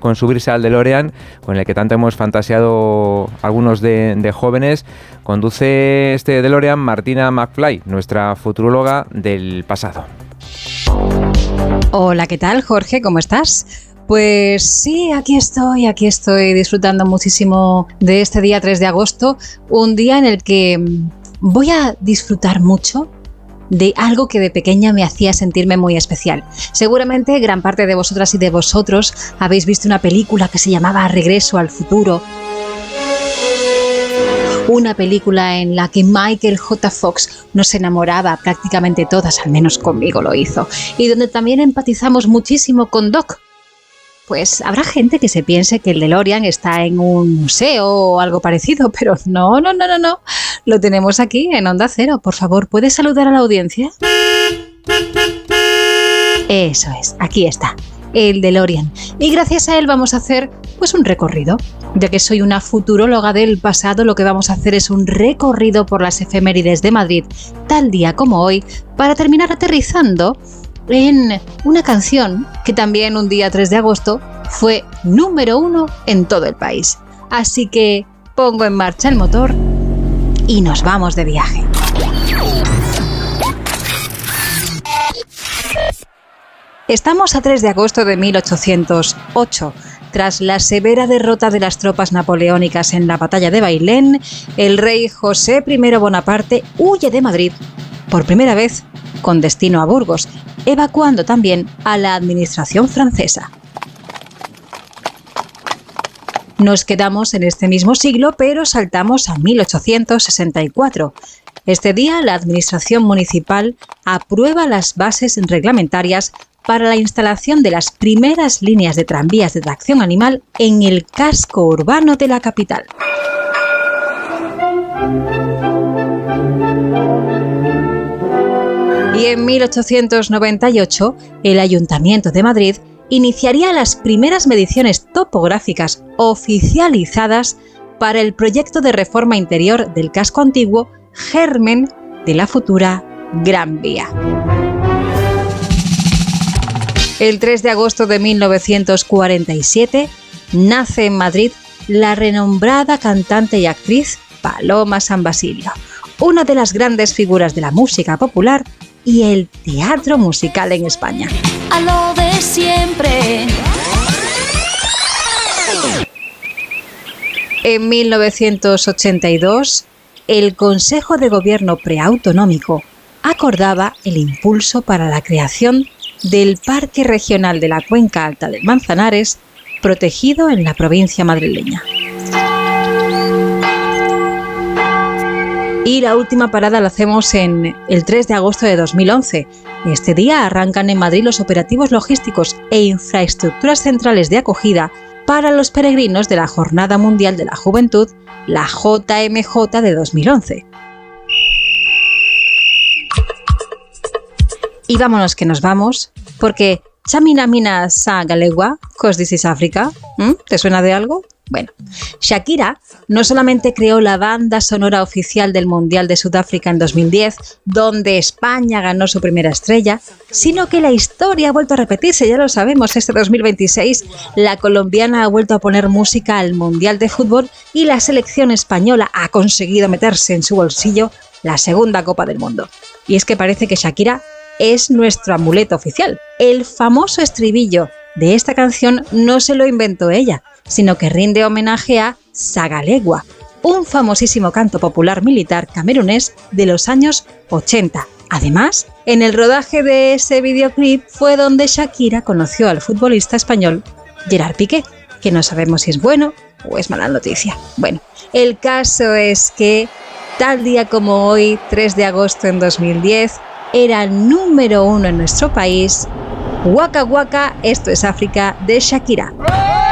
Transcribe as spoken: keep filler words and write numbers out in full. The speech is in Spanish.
con subirse al DeLorean, con el que tanto hemos fantaseado algunos de, de jóvenes. Conduce este DeLorean Martina McFly, nuestra futuróloga del pasado. Hola, ¿qué tal, Jorge? ¿Cómo estás? Pues sí, aquí estoy, aquí estoy disfrutando muchísimo de este día tres de agosto, un día en el que voy a disfrutar mucho de algo que de pequeña me hacía sentirme muy especial. Seguramente gran parte de vosotras y de vosotros habéis visto una película que se llamaba Regreso al futuro. Una película en la que Michael J. Fox nos enamoraba prácticamente todas, al menos conmigo lo hizo, y donde también empatizamos muchísimo con Doc. Pues habrá gente que se piense que el DeLorean está en un museo o algo parecido, pero no, no, no, no, no. Lo tenemos aquí en Onda Cero. Por favor, ¿puedes saludar a la audiencia? Eso es, aquí está, el DeLorean. Y gracias a él vamos a hacer pues un recorrido. Ya que soy una futuróloga del pasado, lo que vamos a hacer es un recorrido por las efemérides de Madrid, tal día como hoy, para terminar aterrizando en una canción que también un día tres de agosto fue número uno en todo el país. Así que pongo en marcha el motor y nos vamos de viaje. Estamos a tres de agosto de mil ochocientos ocho. Tras la severa derrota de las tropas napoleónicas en la batalla de Bailén, el rey José primero Bonaparte huye de Madrid por primera vez con destino a Burgos, evacuando también a la administración francesa. Nos quedamos en este mismo siglo, pero saltamos a mil ochocientos sesenta y cuatro. Este día, la administración municipal aprueba las bases reglamentarias para la instalación de las primeras líneas de tranvías de tracción animal en el casco urbano de la capital. Y en mil ochocientos noventa y ocho, el Ayuntamiento de Madrid iniciaría las primeras mediciones topográficas oficializadas para el proyecto de reforma interior del casco antiguo, germen de la futura Gran Vía. El tres de agosto de mil novecientos cuarenta y siete nace en Madrid la renombrada cantante y actriz Paloma San Basilio, una de las grandes figuras de la música popular y el teatro musical en España. A lo de siempre. En mil novecientos ochenta y dos, el Consejo de Gobierno Preautonómico acordaba el impulso para la creación del Parque Regional de la Cuenca Alta del Manzanares, protegido en la provincia madrileña. Y la última parada la hacemos en el tres de agosto de dos mil once. Este día arrancan en Madrid los operativos logísticos e infraestructuras centrales de acogida para los peregrinos de la Jornada Mundial de la Juventud, la J M J de dos mil once. Y vámonos que nos vamos, porque Chaminamina Sa Galegua, cos this is Africa, ¿Mm? ¿Te suena de algo? Bueno, Shakira no solamente creó la banda sonora oficial del Mundial de Sudáfrica en dos mil diez, donde España ganó su primera estrella, sino que la historia ha vuelto a repetirse, ya lo sabemos, este dos mil veintiséis la colombiana ha vuelto a poner música al Mundial de Fútbol y la selección española ha conseguido meterse en su bolsillo la segunda Copa del Mundo. Y es que parece que Shakira es nuestro amuleto oficial. El famoso estribillo de esta canción no se lo inventó ella, sino que rinde homenaje a Sagalegua, un famosísimo canto popular militar camerunés de los años ochenta. Además, en el rodaje de ese videoclip fue donde Shakira conoció al futbolista español Gerard Piqué, que no sabemos si es bueno o es mala noticia. Bueno, el caso es que tal día como hoy, tres de agosto en dos mil diez, era número uno en nuestro país, Waka Waka, esto es África, de Shakira.